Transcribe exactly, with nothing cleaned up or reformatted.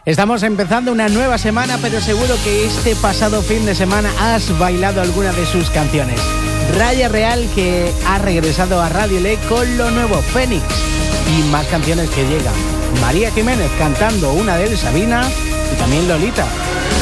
Estamos empezando una nueva semana, pero seguro que este pasado fin de semana has bailado alguna de sus canciones. Raya Real, que ha regresado a Radio L con lo nuevo Fénix y más canciones que llegan. María Jiménez cantando una de él, Sabina, y también Lolita.